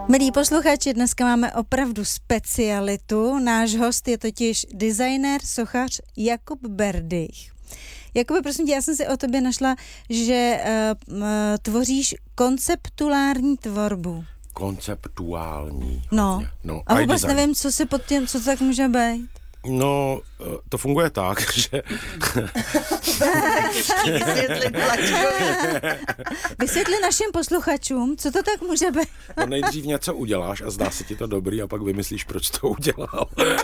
Milí posluchači, dneska máme opravdu specialitu. Náš host je totiž designér, sochař Jakub Berdych. Jakuby, prosím tě, já jsem si o tobě našla, že tvoříš konceptuální tvorbu. Konceptuální. No. A vůbec design. nevím, co si pod tím, co to tak může být. No, to funguje tak, že... Vysvětli našim posluchačům, co to tak může být. No nejdřív něco uděláš a zdá se ti to dobrý a pak vymyslíš, proč to udělal.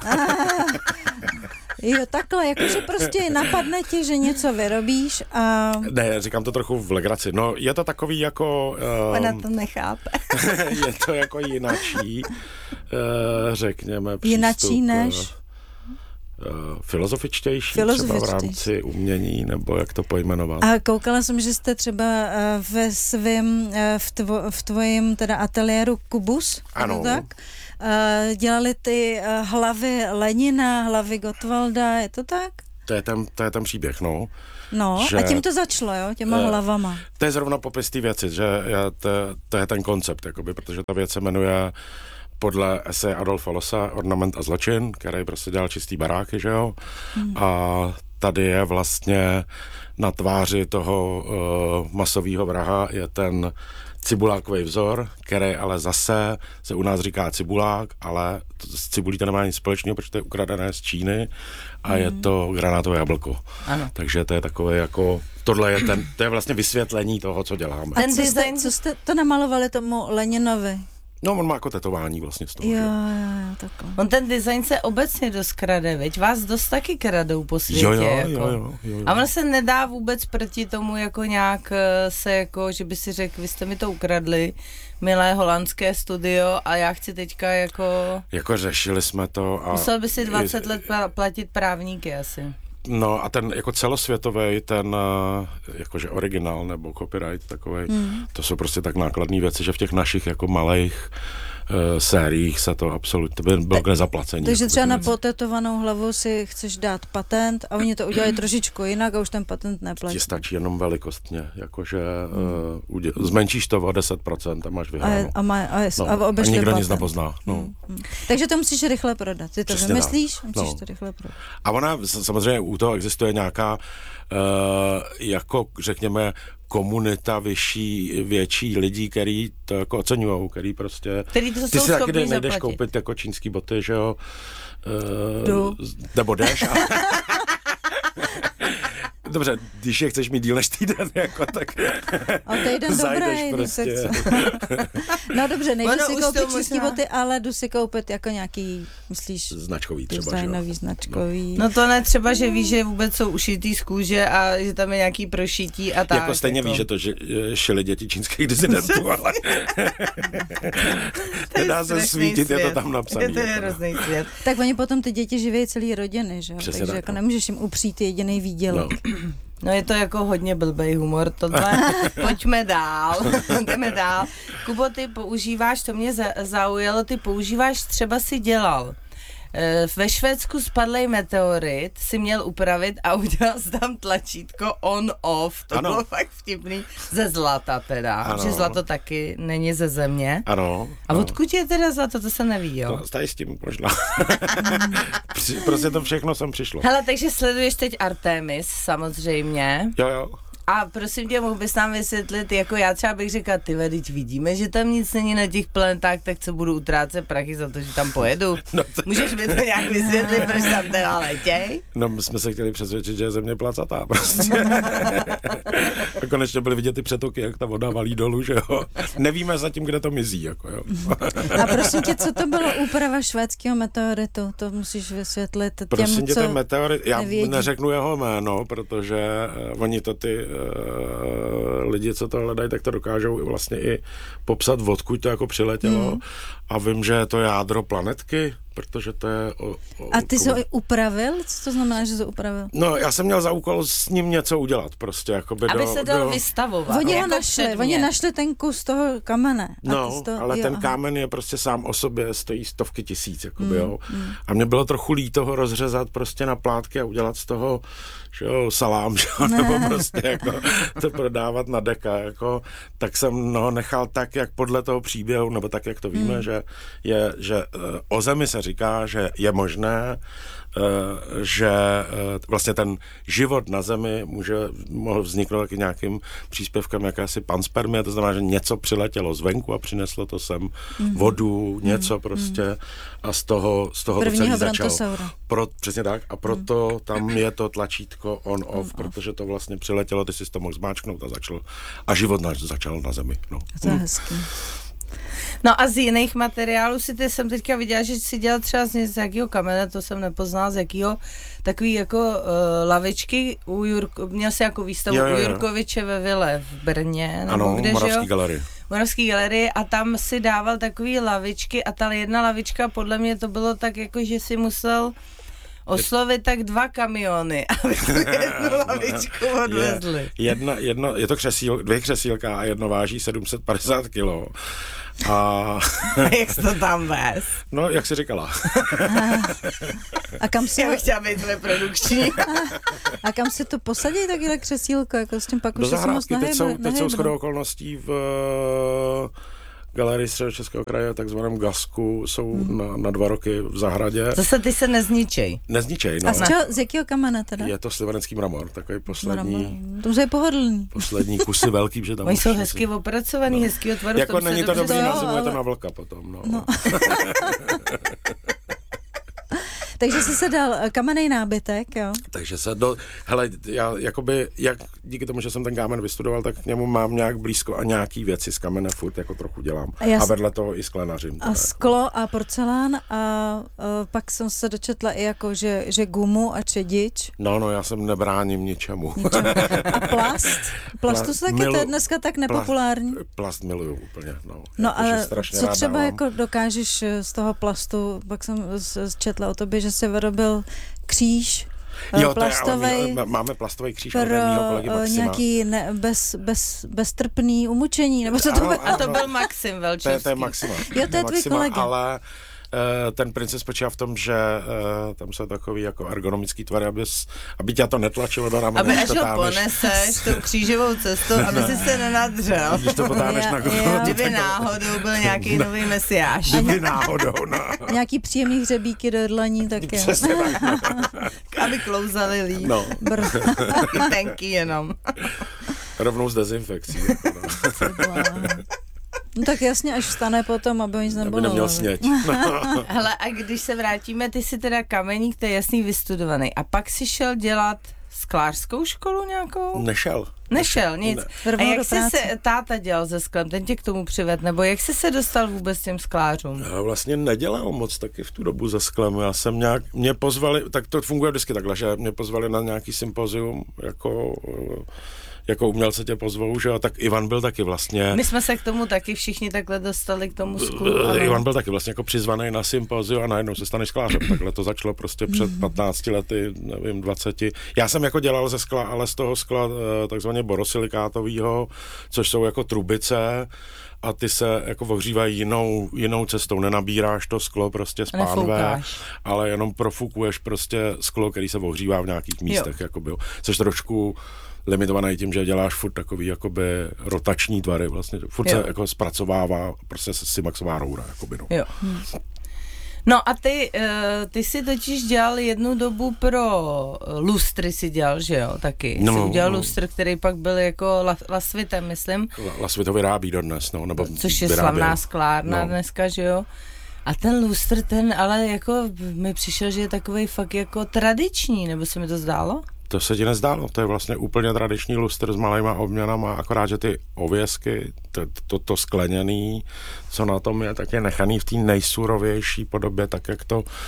Jo, takhle, jakože prostě napadne ti, že něco vyrobíš a... Ne, říkám to trochu v legraci. No, je to takový jako... Ona to nechápe. Je to jako jinačí, řekněme, přístup... Jinačí než... Filozofičtější třeba v rámci umění, nebo jak to pojmenovat. A koukala jsem, že jste třeba ve svém, v tvojím teda ateliéru Kubus, ano. Tak? Dělali ty hlavy Lenina, hlavy Gottwalda, je to tak? To je ten příběh, no. No, že, a tím to začalo, jo, těma hlavama. To je zrovna popis té věci, že to je ten koncept, jakoby, protože ta věc se jmenuje podle eseje Adolfa Lossa Ornament a zločin, který prostě dělal čistý baráky, že jo? A tady je vlastně na tváři toho masového vraha je ten cibulákový vzor, který ale zase se u nás říká cibulák, ale s cibulí to nemá nic společného, protože to je ukradené z Číny a je to granátové jablko. Ano. Takže to je takové jako, to je vlastně vysvětlení toho, co děláme. A co jste to namalovali tomu Leninovi? No, on má jako tetování vlastně z toho. Jo, takhle. On ten design se obecně dost krade, veď? Vás dost taky kradou po světě. Jo. A on se nedá vůbec proti tomu jako nějak se jako, že by si řekl, vy jste mi to ukradli, milé holandské studio a já chci teďka jako... Jako řešili jsme to a... Musel by si 20 let platit právníky asi. No a ten jako celosvětový, ten jakože originál nebo copyright takovej, to jsou prostě tak nákladné věci, že v těch našich jako malých sériích se to absolutně bylo k nezaplacení. Takže třeba na potetovanou hlavu si chceš dát patent a oni to udělají trošičku jinak a už ten patent neplatí. Ti stačí jenom velikostně, jakože zmenšíš to o 10% a máš vyhráno. A nikdo nic nepozná. No. Takže to musíš rychle prodat. Ty to přesně vymyslíš, musíš to rychle prodat. A ona samozřejmě u toho existuje nějaká jako řekněme komunita větší lidí, který to jako oceňujou, který prostě... Ty si taky nejdeš koupit jako čínský boty, že jo? Nebo jdeš a... Dobře, když je chceš mít díl než týden, jako tak a týden dobrý, prostě. No dobře, nejdu si koupit čínský boty, ale jdu si koupit jako nějaký, myslíš... Značkový třeba, designový, značkový. No to ne, třeba, že víš, že vůbec jsou ušitý z kůže a že tam je nějaký prošití a tak. Jako stejně víš, že to šili děti čínských disidentů, ale nedá se svítit, je to tam napsané. To je hrozný svět. Tak oni potom ty děti živí celý rodiny, že jo? Přesně takže tak, jako nemůžeš jim upřít jediný výdělek. No je to jako hodně blbej humor, tohle. Pojďme dál, jdeme dál. Kubo, ty používáš, to mě zaujalo, ty používáš, třeba si dělal. Ve Švédsku spadlej meteorit, si měl upravit a udělal jsi tam tlačítko on-off, to bylo fakt vtipný, ze zlata teda, ano. Že zlato taky není ze země. Ano. A odkud je teda zlato, to se neví, jo? To tady s tím možná. Prostě to všechno sem přišlo. Hele, takže sleduješ teď Artemis, samozřejmě. Jo. A prosím tě, mohl bys nám vysvětlit, jako já třeba bych řekla, ty teď vidíme, že tam nic není na těch planetách, tak co budu utrácet prachy za to, že tam pojedu? No Můžeš mi to nějak vysvětlit, proč tam teda letěj? No my jsme se chtěli přesvědčit, že je země placatá prostě. A konečně byly vidět ty přetoky, jak ta voda valí dolů, že jo. Nevíme zatím, kde to mizí, jako jo. A prosím tě, co to bylo úprava švédského meteoritu? To musíš vysvětlit těm, prosím tě, co ten meteorit, já nevědí. neřeknu jeho jméno, protože oni to ty lidi, co to hledají, tak to dokážou vlastně i popsat, odkud to jako přiletělo. A vím, že je to jádro planetky, protože to je... A ty jsi ho upravil? Co to znamená, že jsi ho upravil? No, já jsem měl za úkol s ním něco udělat prostě, jakoby aby se dal vystavovat. Oni ho našli, oni našli ten kus toho kamene. No, ale ten kámen je prostě sám o sobě, stojí stovky tisíc, jakoby, jo. A mě bylo trochu líto ho rozřezat prostě na plátky a udělat z toho, že jo, salám, že jo, nebo prostě jako to prodávat na deka, jako, tak jsem ho nechal tak, jak podle toho příběhu, nebo tak, jak to víme, že o Zemi se říká, že je možné, že vlastně ten život na Zemi mohl vzniknout taky nějakým příspěvkem jakési panspermie, to znamená, že něco přiletělo zvenku a přineslo to sem vodu, něco prostě a z toho to celý začalo. Přesně tak a proto tam je to tlačítko on-off, protože to vlastně přiletělo, ty jsi to mohl zmáčknout a život začal na Zemi. No. To je hezký. No a z jiných materiálů jsem teďka viděla, že si dělal třeba z jakého kamene, to jsem nepoznala, z jakého, takový jako lavičky, měl jsi jako výstavu u Jurkoviče ve Vile v Brně, nebo ano, kde, Moravský galerii. Moravský galerii a tam si dával takový lavičky a ta jedna lavička, podle mě to bylo tak jako, že si musel oslovit tak 2 kamiony, aby tu jednu lavičku odvezli. Je to 2 křesílka a jedno váží 750 kilo. A jak jsi to tam vez? No, jak jsi říkala. A kam si... Já bych chtěla být reprodukční. A kam se to posadí takové křesílko? Jako s tím pak už se moc nehejbe. Teď jsou shodou okolností v Galerii Středočeského kraje, takzvaném Gasku, jsou na 2 roky v zahradě. Zase ty se nezničej. Nezničej, no. A z jakého kamene teda? Je to slivonecký mramor, takový poslední. To je pohodlný. Poslední kusy velký, že tam. Oni jsou hezky opracovaný, hezký otvar. Jako není to dobrý na zimu, je to na vlka potom, no. Takže jsi se dal kamenný nábytek, jo? Takže hele, já jakoby, díky tomu, že jsem ten kámen vystudoval, tak k němu mám nějak blízko a nějaký věci z kamene furt jako trochu dělám. A vedle toho i sklenařím. A sklo a porcelán a pak jsem se dočetla i jako, že gumu a čedič. No, já jsem nebráním ničemu. A plast? Plastu se taky, to je dneska tak nepopulární. Plast miluju úplně, no. No a co třeba jako dokážeš z toho plastu, pak jsem četla o tobě, že jsi vyrobil kříž plastovej. Máme plastový kříž od mýho kolegy Maxima. Nějaký beztrpný umučení, nebo co to bylo? A to byl Maxim Velčevský. To je Maxima. Jo, to je tvůj kolega. Ale ten princip spočívá v tom, že tam jsou takový jako ergonomický tvary, aby tě to netlačilo do ramene. Aby až ho poneseš tou křížovou cestou, aby si se nenadřel. Když to potáhneš na kolo. Kdyby náhodou byl nějaký nový mesiáš. Kdyby náhodou, no. Nějaký příjemný hřebíky do dlaní taky. Přesně tak. Aby klouzali líp. No. Tenký jenom. Rovnou s dezinfekcí. No tak jasně, až vstane potom, aby nic nebylo. Aby neměl sněť. Hele, a když se vrátíme, ty jsi teda kameník, to je jasný vystudovaný. A pak si šel dělat sklářskou školu nějakou? Nešel, nic. A jak jsi se táta dělal se sklem? Ten tě k tomu přived? Nebo jak jsi se dostal vůbec těm sklářům? Já vlastně nedělal moc taky v tu dobu ze sklem. Já jsem mě pozvali, tak to funguje vždycky takhle, že mě pozvali na nějaký sympozium, jako umělce tě pozvou, že jo, tak Ivan byl taky vlastně... My jsme se k tomu taky všichni takhle dostali k tomu sklu. Ivan byl taky vlastně jako přizvaný na sympozium a najednou se staneš sklářem. Takhle to začalo prostě před 15 lety, nevím, 20. Já jsem jako dělal ze skla, ale z toho skla takzvaně borosilikátovýho, což jsou jako trubice a ty se jako ohřívají jinou cestou. Nenabíráš to sklo prostě z pánve, ale jenom profukuješ prostě sklo, který se ohřívá v nějakých místech, jakoby, což trošku limitovaný tím, že děláš furt takový jakoby rotační tvary, vlastně furt se jako zpracovává prostě Simaxová roura, jakoby, no. Jo. No a ty si totiž dělal jednu dobu pro lustry si dělal, že jo, taky. Jsi udělal lustr, který pak byl jako Lasvitem, myslím. Lasvit ho vyrábí dodnes, no. Nebo což je slavná sklárna dneska, že jo. A ten lustr, ale jako mi přišel, že je takovej fakt jako tradiční, nebo se mi to zdálo? To se ti nezdálo, to je vlastně úplně tradiční lustr s malýma obměnama, akorát, že ty ověsky, to skleněný, co na tom je, tak je nechaný v té nejsurovější podobě, tak jak to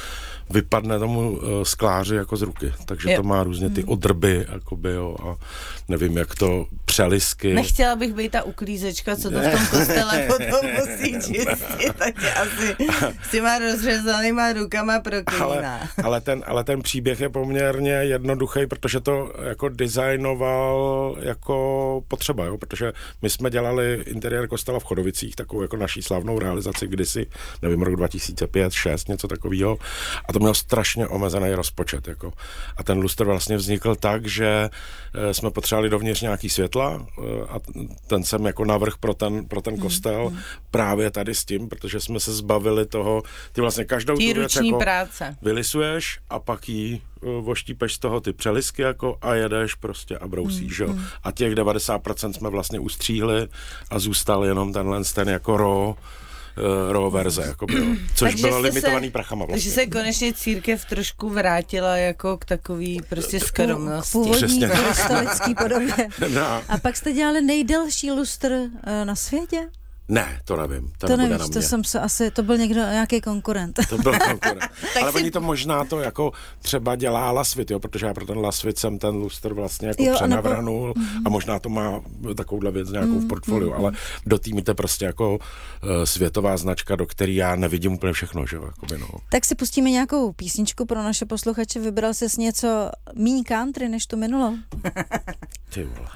vypadne tomu skláři jako z ruky. Takže to má různě ty odrby, jakoby, jo, a nevím, jak to přelisky. Nechtěla bych být ta uklízečka, co to v tom kostele potom musí čistit, tak je asi s těma rozřezanýma rukama proklíná. Ale ten příběh je poměrně jednoduchý, protože to jako designoval jako potřeba, jo, protože my jsme dělali interiér kostela v Chodovicích, takovou jako naší slavnou realizaci kdysi, nevím, rok 2005-2006, něco takového, a to mělo strašně omezený rozpočet, jako. A ten lustr vlastně vznikl tak, že jsme potřebovali dovnitř nějaký světla a ten jsem jako navrch pro ten kostel právě tady s tím, protože jsme se zbavili toho, ty vlastně každou tu věc jako práce vylisuješ a pak jí voštípeš z toho ty přelisky jako a jedeš prostě a brousíš, jo. A těch 90% jsme vlastně ustříhli a zůstal jenom ten jako raw verze, jako bylo, což takže bylo limitovaný prachama vlastně. Takže se konečně církev trošku vrátila jako k takový prostě skromnosti. K původní krystalický podobě. No. A pak jste dělali nejdelší lustr na světě? Ne, to nevím. To nevíš, to byl někdo, nějaký konkurent. To byl konkurent. Ale oni to možná to jako třeba dělá Lasvit, jo, protože já pro ten Lasvit jsem ten lustr vlastně jako přenavrhnul a možná to má takovouhle věc nějakou v portfoliu, ale do týmu to prostě jako světová značka, do který já nevidím úplně všechno, že jo, jakoby, no. Tak si pustíme nějakou písničku pro naše posluchače, vybral jsi něco míň country než tu minulou? Ty vole.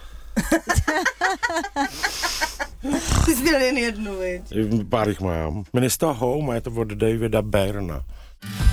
Ty jsi měl jen jednu, viď? Pár jich mám. Minister Home, je to od Davida Byrna.